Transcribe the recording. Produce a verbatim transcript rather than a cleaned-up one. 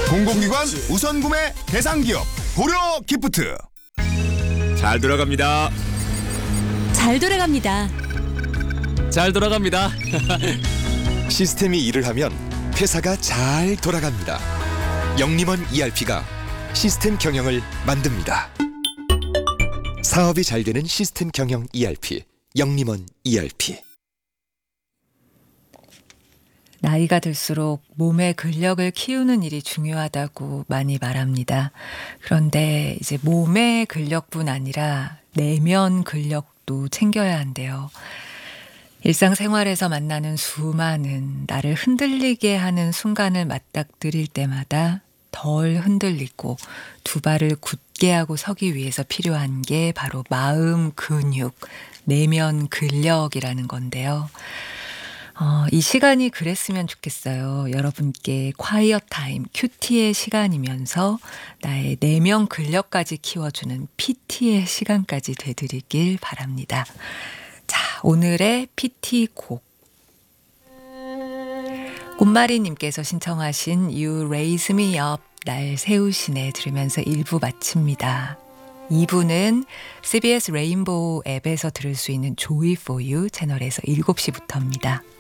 공공기관 우선 구매 대상 기업 고려 기프트. 잘 돌아갑니다. 잘 돌아갑니다. 잘 돌아갑니다. 시스템이 일을 하면 회사가 잘 돌아갑니다. 영림원 이알피가 시스템 경영을 만듭니다. 사업이 잘 되는 시스템 경영 이알피, 영림원 이알피. 나이가 들수록 몸의 근력을 키우는 일이 중요하다고 많이 말합니다. 그런데 이제 몸의 근력뿐 아니라 내면 근력도 챙겨야 한대요. 일상생활에서 만나는 수많은 나를 흔들리게 하는 순간을 맞닥뜨릴 때마다 덜 흔들리고 두 발을 굳게 하고 서기 위해서 필요한 게 바로 마음 근육, 내면 근력이라는 건데요. 어, 이 시간이 그랬으면 좋겠어요. 여러분께 콰이어 타임, 큐티의 시간이면서 나의 내면 근력까지 키워주는 피티의 시간까지 되드리길 바랍니다. 자, 오늘의 피티 곡. 꽃마리님께서 신청하신 You Raise Me Up, 날 세우시네 들으면서 일 부 마칩니다. 이 부는 씨비에스 레인보우 앱에서 들을 수 있는 조이 포 유 채널에서 일곱 시부터입니다.